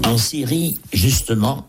En Syrie, justement,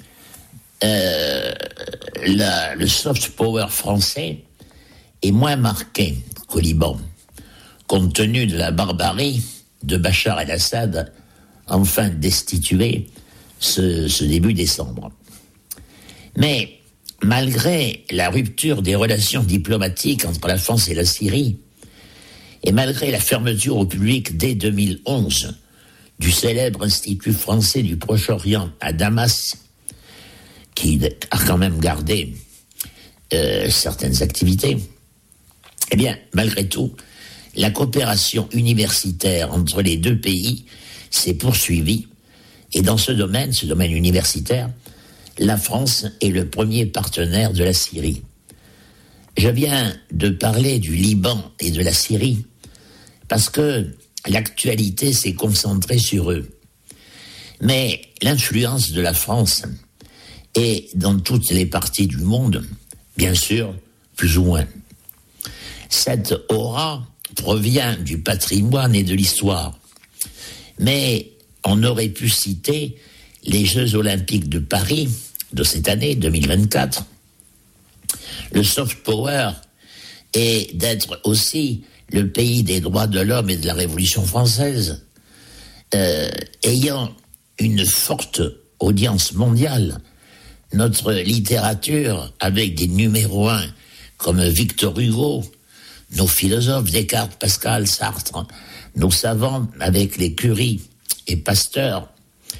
le soft power français est moins marqué qu'au Liban, compte tenu de la barbarie de Bachar el-Assad, enfin destitué ce début décembre. Mais malgré la rupture des relations diplomatiques entre la France et la Syrie, et malgré la fermeture au public dès 2011 du célèbre Institut français du Proche-Orient à Damas, qui a quand même gardé certaines activités, eh bien, malgré tout, la coopération universitaire entre les deux pays s'est poursuivie. Et dans ce domaine universitaire, la France est le premier partenaire de la Syrie. Je viens de parler du Liban et de la Syrie parce que l'actualité s'est concentrée sur eux. Mais l'influence de la France est dans toutes les parties du monde, bien sûr, plus ou moins. Cette aura provient du patrimoine et de l'histoire. Mais on aurait pu citer les Jeux Olympiques de Paris de cette année, 2024. Le soft power est d'être aussi le pays des droits de l'homme et de la Révolution française, ayant une forte audience mondiale. Notre littérature, avec des numéros 1 comme Victor Hugo, nos philosophes, Descartes, Pascal, Sartre, nos savants avec les Curie et Pasteur,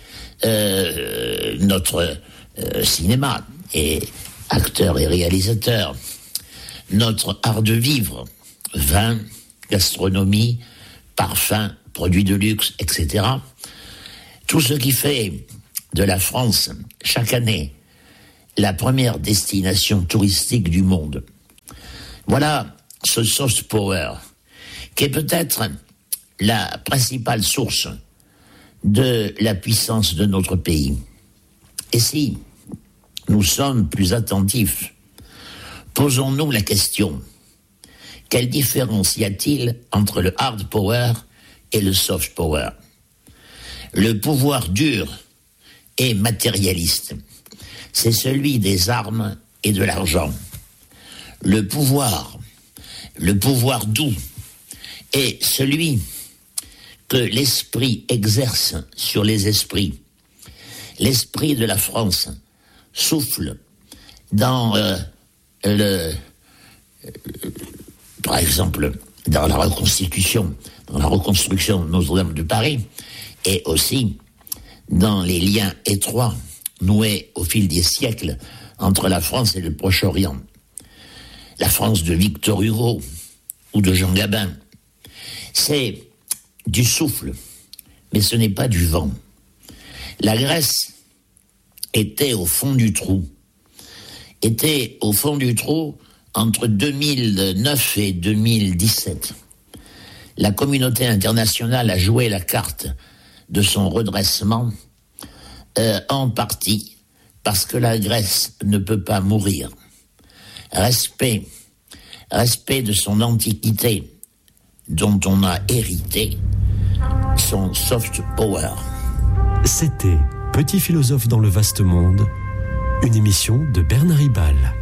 notre cinéma et acteurs et réalisateurs, notre art de vivre, vin, gastronomie, parfums, produits de luxe, etc. Tout ce qui fait de la France, chaque année, la première destination touristique du monde. Voilà ce soft power, qui est peut-être la principale source de la puissance de notre pays. Et si nous sommes plus attentifs, posons-nous la question: quelle différence y a-t-il entre le hard power et le soft power? Le pouvoir dur et matérialiste, c'est celui des armes et de l'argent. Le pouvoir doux est celui que l'esprit exerce sur les esprits. L'esprit de la France souffle dans par exemple, dans la reconstruction de Notre-Dame de Paris, et aussi dans les liens étroits noués au fil des siècles entre la France et le Proche-Orient. La France de Victor Hugo ou de Jean Gabin, c'est du souffle, mais ce n'est pas du vent. La Grèce était au fond du trou entre 2009 et 2017. La communauté internationale a joué la carte de son redressement, en partie parce que la Grèce ne peut pas mourir. Respect de son antiquité, dont on a hérité son soft power. C'était Petit philosophe dans le vaste monde, une émission de Bernard Ribal.